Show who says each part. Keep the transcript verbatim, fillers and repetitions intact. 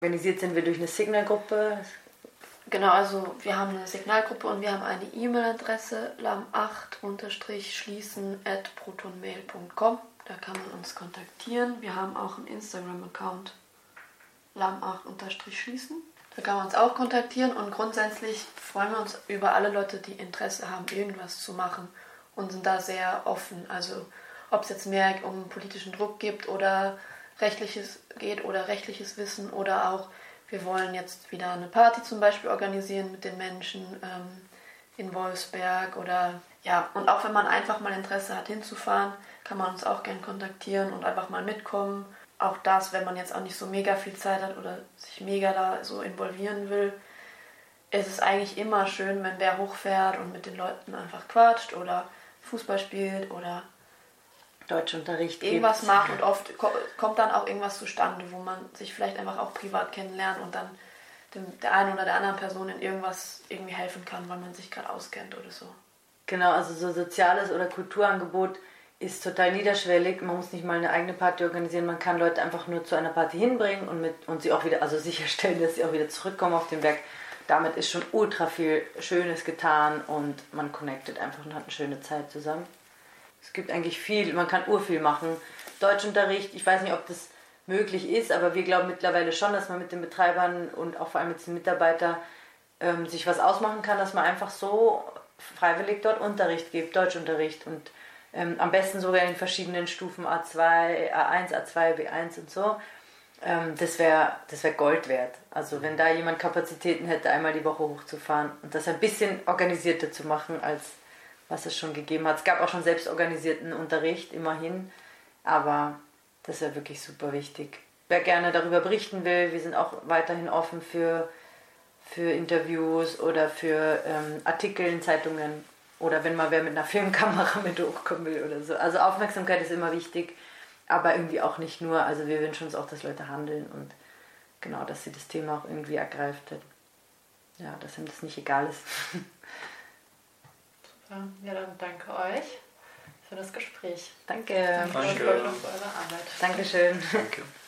Speaker 1: Organisiert sind wir durch eine Signalgruppe.
Speaker 2: Genau, also wir haben eine Signalgruppe und wir haben eine E-Mail-Adresse lam acht schließen at protonmail punkt com. Da kann man uns kontaktieren. Wir haben auch einen Instagram-Account lam acht schließen. Da kann man uns auch kontaktieren und grundsätzlich freuen wir uns über alle Leute, die Interesse haben, irgendwas zu machen und sind da sehr offen. Also ob es jetzt mehr um politischen Druck gibt oder rechtliches geht oder rechtliches Wissen oder auch wir wollen jetzt wieder eine Party zum Beispiel organisieren mit den Menschen ähm, in Wolfsberg oder ja, und auch wenn man einfach mal Interesse hat hinzufahren, kann man uns auch gern kontaktieren und einfach mal mitkommen. Auch das, wenn man jetzt auch nicht so mega viel Zeit hat oder sich mega da so involvieren will, ist es eigentlich immer schön, wenn wer hochfährt und mit den Leuten einfach quatscht oder Fußball spielt oder
Speaker 1: Deutschunterricht
Speaker 2: irgendwas
Speaker 1: gibt.
Speaker 2: macht und oft kommt dann auch irgendwas zustande, wo man sich vielleicht einfach auch privat kennenlernt und dann dem, der einen oder der anderen Person in irgendwas irgendwie helfen kann, weil man sich gerade auskennt oder so.
Speaker 1: Genau, also so soziales oder Kulturangebot ist total niederschwellig. Man muss nicht mal eine eigene Party organisieren, man kann Leute einfach nur zu einer Party hinbringen und, mit, und sie auch wieder, also sicherstellen, dass sie auch wieder zurückkommen auf den Berg. Damit ist schon ultra viel Schönes getan und man connectet einfach und hat eine schöne Zeit zusammen. Es gibt eigentlich viel, man kann urviel machen. Deutschunterricht, ich weiß nicht, ob das möglich ist, aber wir glauben mittlerweile schon, dass man mit den Betreibern und auch vor allem mit den Mitarbeitern ähm, sich was ausmachen kann, dass man einfach so freiwillig dort Unterricht gibt, Deutschunterricht und ähm, am besten sogar in verschiedenen Stufen A zwei, A eins, A zwei, B eins und so. Ähm, das wäre das wär Gold wert. Also wenn da jemand Kapazitäten hätte, einmal die Woche hochzufahren und das ein bisschen organisierter zu machen, als was es schon gegeben hat. Es gab auch schon selbstorganisierten Unterricht, immerhin, aber das wäre wirklich super wichtig. Wer gerne darüber berichten will, wir sind auch weiterhin offen für, für Interviews oder für ähm, Artikel in Zeitungen oder wenn mal wer mit einer Filmkamera mit hochkommen will oder so. Also Aufmerksamkeit ist immer wichtig, aber irgendwie auch nicht nur. Also wir wünschen uns auch, dass Leute handeln und genau, dass sie das Thema auch irgendwie ergreift. Ja, dass ihm das nicht egal ist.
Speaker 3: Ja, dann danke euch für das Gespräch.
Speaker 1: Danke.
Speaker 4: Danke.
Speaker 3: Für eure Arbeit.
Speaker 1: Dankeschön.
Speaker 4: Danke.